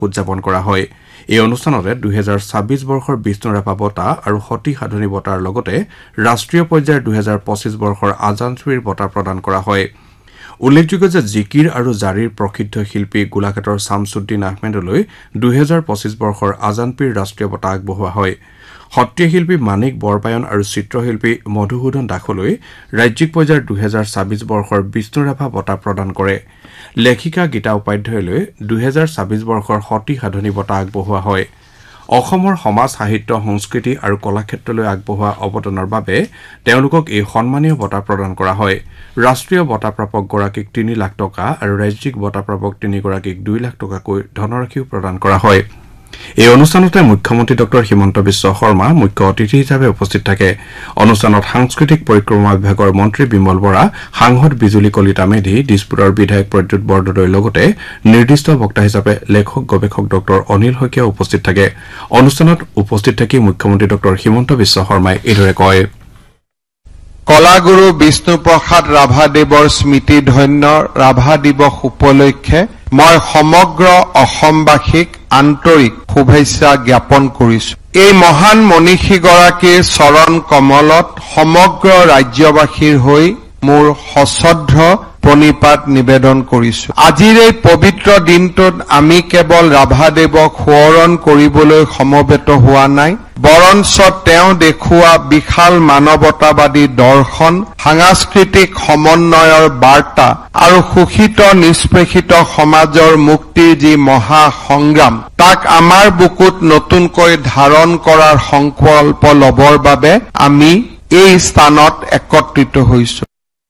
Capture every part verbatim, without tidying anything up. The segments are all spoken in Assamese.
উদযাপন কৰা হয় এই অনুষ্ঠানতে দুই হাজাৰ ছাব্বিছ বৰ্ষৰ বিষ্ণুৰাভা বঁটা আৰু সতী সাধনী বঁটাৰ লগতে ৰাষ্ট্ৰীয় পৰ্যায়ৰ দুই হাজাৰ পঁচিছ বৰ্ষৰ আজানশ্ৰীৰ বঁটা প্ৰদান কৰা হয় উল্লেখযোগ্য যে জিকিৰ আৰু জাৰিৰ প্ৰসিদ্ধ শিল্পী গোলাঘাটৰ শামছুদ্দিন আহমেদলৈ দুই হাজাৰ পঁচিছ বৰ্ষৰ আজানপীৰ ৰাষ্ট্ৰীয় বঁটা আগবঢ়োৱা হয় সত্ৰীয়া শিল্পী মানিক বৰপায়ন আৰু চিত্ৰশিল্পী মধুসূদন দাসলৈ ৰাজ্যিক পৰ্যায়ৰ দুই হাজাৰ ছাব্বিছ বৰ্ষৰ বিষ্ণুৰাভা বঁটা প্ৰদান কৰে লেখিকা গীতা উপাধ্যায়লৈ দুই হাজাৰ ছাব্বিছ বৰ্ষৰ সতী সাধনী বঁটা আগবঢ়োৱা হয় অসমৰ সমাজ সাহিত্য সংস্কৃতি আৰু কলাক্ষেত্ৰলৈ আগবঢ়োৱা অৱদানৰ বাবে তেওঁলোকক এই সন্মানীয় বঁটা প্ৰদান কৰা হয় ৰাষ্ট্ৰীয় বঁটা প্ৰাপক গৰাকীক তিনি লাখ টকা আৰু ৰাজ্যিক বঁটা প্ৰাপক তিনি গৰাকীক দুই লাখ টকাকৈ ধনৰাশিও প্ৰদান কৰা হয় এই অনুষ্ঠানতে মুখ্যমন্ত্ৰী ডক্টৰ হিমন্ত বিশ্ব শৰ্মা মুখ্য অতিথি হিচাপে উপস্থিত থাকে অনুষ্ঠানত সাংস্কৃতিক পৰিক্ৰমা বিভাগৰ মন্ত্ৰী বিমল বৰা সাংসদ বিজুলী কলিতা মেধি দিছপুৰৰ বিধায়ক প্ৰদ্যুৎ বৰদলৈৰ লগতে নিৰ্দিষ্ট বক্তা হিচাপে লেখক গৱেষক ডক্টৰ অনিল শইকীয়া উপস্থিত থাকে অনুষ্ঠানত উপস্থিত থাকি মুখ্যমন্ত্ৰী ডক্টৰ হিমন্ত বিশ্ব শৰ্মাই এইদৰে কয় কলাগুৰু বিষ্ণুপ্ৰসাদ ৰাভাদেৱৰ স্মৃতিধন্য ৰাভা দিৱস উপলক্ষে মই সমগ্ৰ অসমবাসীক আন্তৰিক শুভেচ্ছা জ্ঞাপন কৰিছো এই মহান মনীষীগৰাকীৰ চৰণ কমলত সমগ্ৰ ৰাজ্যবাসীৰ হৈ মোৰ সশ্ৰদ্ধ প্ৰণিপাত নিবেদন কৰিছো আজিৰ এই পবিত্ৰ দিনটোত আমি কেৱল ৰাভাদেৱক সোঁৱৰণ কৰিবলৈ সমবেত হোৱা নাই বৰঞ্চ তেওঁ দেখুওৱা বিশাল মানৱতাবাদী দৰ্শন সাংস্কৃতিক সমন্বয়ৰ বাৰ্তা আৰু শোষিত নিষ্পেষিত সমাজৰ মুক্তিৰ যি মহা সংগ্ৰাম তাক আমাৰ বুকুত নতুনকৈ ধাৰণ কৰাৰ সংকল্প লবৰ বাবে আমি এই স্থানত একত্ৰিত হৈছো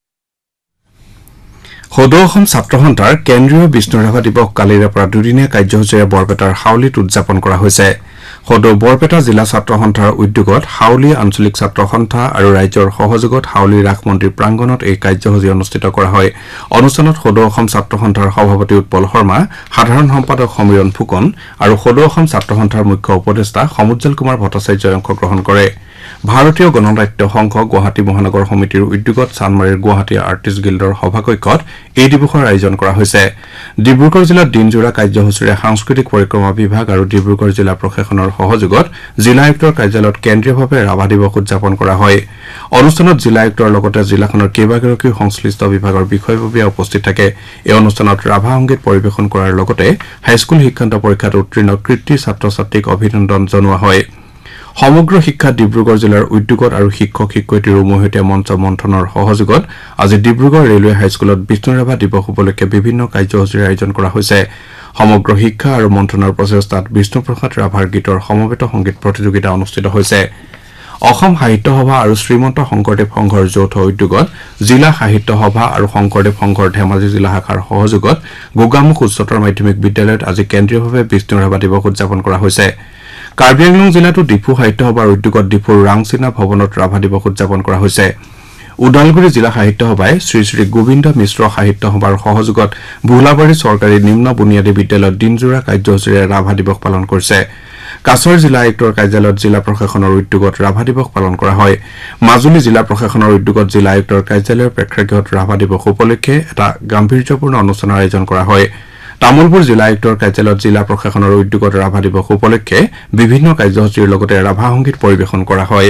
সদৌ অসম ছাত্ৰ সন্থাৰ কেন্দ্ৰীয় বিষ্ণুৰাভা দিৱস কালিৰে পৰা দুদিনীয়া কাৰ্যসূচীৰে বৰপেটাৰ হাউলিত উদযাপন কৰা হৈছে সদৌ বৰপেটা জিলা ছাত্ৰ সন্থাৰ উদ্যোগত হাউলি আঞ্চলিক ছাত্ৰ সন্থা আৰু ৰাজ্যৰ সহযোগত হাউলি ৰাস মন্দিৰ প্ৰাংগণত এই কাৰ্যসূচী অনুষ্ঠিত কৰা হয় অনুষ্ঠানত সদৌ অসম ছাত্ৰ সন্থাৰ সভাপতি উৎপল শৰ্মা সাধাৰণ সম্পাদক সমীৰণ ফুকন আৰু সদৌ অসম ছাত্ৰ সন্থাৰ মুখ্য উপদেষ্টা সমুজ্জ্বল কুমাৰ ভট্টাচাৰ্যই অংশগ্ৰহণ কৰে ভাৰতীয় গণনাট্য সংঘ গুৱাহাটী মহানগৰ সমিতিৰ উদ্যোগত চানমাৰীৰ গুৱাহাটী আৰ্টিষ্ট গিল্ডৰ সভাকক্ষত এই দিৱসৰ আয়োজন কৰা হৈছে ডিব্ৰুগড় জিলাত দিনজোৰা কাৰ্যসূচীৰে সাংস্কৃতিক পৰিক্ৰমা বিভাগ আৰু ডিব্ৰুগড় জিলা প্ৰশাসনৰ সহযোগত জিলা আয়ুক্তৰ কাৰ্যালয়ত কেন্দ্ৰীয়ভাৱে ৰাভা দিৱস উদযাপন কৰা হয় অনুষ্ঠানত জিলা আয়ুক্তৰ লগতে জিলাখনৰ কেইবাগৰাকীও সংশ্লিষ্ট বিভাগৰ বিষয়ববীয়া উপস্থিত থাকে এই অনুষ্ঠানত ৰাভা সংগীত পৰিৱেশন কৰাৰ লগতে হাইস্কুল শিক্ষান্ত পৰীক্ষাত উত্তীৰ্ণ কৃতি ছাত্ৰ ছাত্ৰীক অভিনন্দন জনোৱা হয় সমগ্ৰ শিক্ষা ডিব্ৰুগড় জিলাৰ উদ্যোগত আৰু শিক্ষক শিক্ষয়িত্ৰীৰ উমৈহতীয়া মঞ্চ মন্থনৰ সহযোগত আজি ডিব্ৰুগড় ৰেলৱে হাইস্কুলত বিষ্ণুৰাভা দিৱস উপলক্ষে বিভিন্ন কাৰ্যসূচীৰ আয়োজন কৰা হৈছে সমগ্ৰ শিক্ষা আৰু মন্থনৰ প্ৰচেষ্টাত বিষ্ণুপ্ৰসাদ ৰাভাৰ গীতৰ সমবেত সংগীত প্ৰতিযোগিতা অনুষ্ঠিত হৈছে অসম সাহিত্য সভা আৰু শ্ৰীমন্ত শংকৰদেৱ সংঘৰ যৌথ উদ্যোগত জিলা সাহিত্য সভা আৰু শংকৰদেৱ সংঘৰ ধেমাজি জিলা শাখাৰ সহযোগত গোগামুখ উচ্চতৰ মাধ্যমিক বিদ্যালয়ত আজি কেন্দ্ৰীয়ভাৱে বিষ্ণুৰাভা দিৱস উদযাপন কৰা হৈছে কাৰ্বি আংলং জিলাতো ডিফু সাহিত্য সভাৰ উদ্যোগত ডিফুৰ ৰাংচিনা ভৱনত ৰাভা দিৱস উদযাপন কৰা হৈছে উদালগুৰি জিলা সাহিত্য সভাই শ্ৰী শ্ৰী গোবিন্দ মিশ্ৰ সাহিত্য সভাৰ সহযোগত ভোলাবাৰী চৰকাৰী নিম্ন বুনিয়াদী বিদ্যালয়ত দিনজোৰা কাৰ্যসূচীৰে ৰাভা দিৱস পালন কৰিছে কাছৰ জিলা আয়ুক্তৰ কাৰ্যালয়ত জিলা প্ৰশাসনৰ উদ্যোগত ৰাভা দিৱস পালন কৰা হয় মাজুলী জিলা প্ৰশাসনৰ উদ্যোগত জিলা আয়ুক্তৰ কাৰ্যালয়ৰ প্ৰেক্ষাগৃহত ৰাভা দিৱস উপলক্ষে এটা গাম্ভীৰ্যপূৰ্ণ অনুষ্ঠানৰ আয়োজন কৰা হয় তামুলপুৰ জিলা আয়ুক্তৰ কাৰ্যালয়ত জিলা প্ৰশাসনৰ উদ্যোগত ৰাভা দিৱস উপলক্ষে বিভিন্ন কাৰ্যসূচীৰ লগতে ৰাভা সংগীত পৰিৱেশন কৰা হয়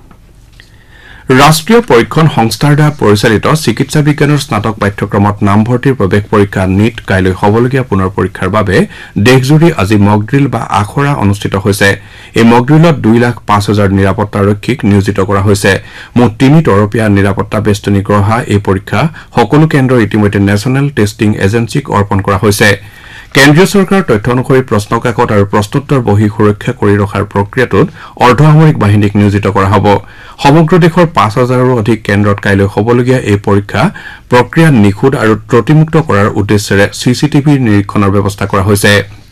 ৰাষ্ট্ৰীয় পৰীক্ষণ সংস্থাৰ দ্বাৰা পৰিচালিত চিকিৎসা বিজ্ঞানৰ স্নাতক পাঠ্যক্ৰমত নামভৰ্তিৰ প্ৰৱেশ পৰীক্ষা নীট কাইলৈ হ'বলগীয়া পুনৰ পৰীক্ষাৰ বাবে দেশজুৰি আজি মকড্ৰিল বা আখৰা অনুষ্ঠিত হৈছে এই মকড্ৰিলত দুই লাখ পাঁচ হাজাৰ নিৰাপত্তাৰক্ষীক নিয়োজিত কৰা হৈছে মুঠ তিনি তৰপীয়া নিৰাপত্তা বেষ্টনী গঢ়া এই পৰীক্ষা সকলো কেন্দ্ৰ ইতিমধ্যে নেশ্যনেল টেষ্টিং এজেন্সীক অৰ্পণ কৰা হৈছে কেন্দ্ৰীয় চৰকাৰৰ তথ্য অনুসৰি প্ৰশ্নকাকত আৰু প্ৰশ্নোত্তৰ বহি সুৰক্ষা কৰি ৰখাৰ প্ৰক্ৰিয়াটোত অৰ্ধসামৰিক বাহিনীক নিয়োজিত কৰা হ'ব সমগ্ৰ দেশৰ পাঁচ হাজাৰৰো অধিক কেন্দ্ৰত কাইলৈ হ'বলগীয়া এই পৰীক্ষা প্ৰক্ৰিয়া নিখুঁত আৰু ত্ৰুটিমুক্ত কৰাৰ উদ্দেশ্যেৰে চিচিটিভিৰ নিৰীক্ষণৰ ব্যৱস্থা কৰা হৈছে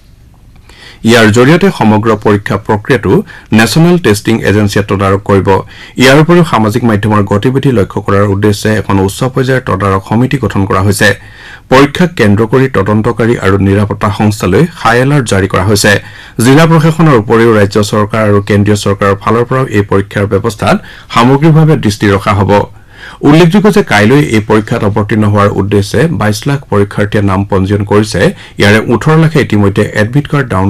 ইয়াৰ জৰিয়তে সমগ্ৰ পৰীক্ষা প্ৰক্ৰিয়াটো নেশ্যনেল টেষ্টিং এজেন্সীয়ে তদাৰক কৰিব ইয়াৰ উপৰিও সামাজিক মাধ্যমৰ গতিবিধি লক্ষ্য কৰাৰ উদ্দেশ্যে এখন উচ্চ পৰ্যায়ৰ তদাৰক সমিতি গঠন কৰা হৈছে পৰীক্ষাক কেন্দ্ৰ কৰি তদন্তকাৰী আৰু নিৰাপত্তা সংস্থালৈ হাই এলাৰ্ট জাৰি কৰা হৈছে জিলা প্ৰশাসনৰ উপৰিও ৰাজ্য চৰকাৰ আৰু কেন্দ্ৰীয় চৰকাৰৰ ফালৰ পৰাও এই পৰীক্ষাৰ ব্যৱস্থাত সামগ্ৰিকভাৱে দৃষ্টি ৰখা হ'ব উল্লেখযোগ্য যে কাইলৈ এই পৰীক্ষাত অৱতীৰ্ণ হোৱাৰ উদ্দেশ্যে বাইশ লাখ পৰীক্ষাৰ্থীয়ে নাম পঞ্জীয়ন কৰিছে ইয়াৰে ওঠৰ লাখে ইতিমধ্যে এডমিট কাৰ্ড ডাউন